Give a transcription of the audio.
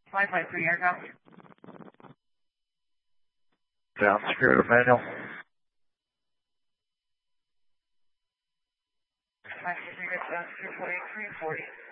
553 aircraft. Down Spirit of Manual. 553 gets down to 340.